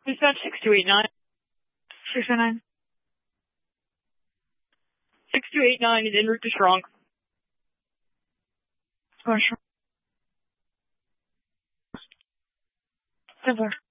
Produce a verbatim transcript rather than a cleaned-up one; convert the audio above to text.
Dispatch six two eight nine. six oh nine. six two eight nine is en route to Strong. Going Strong. ten four.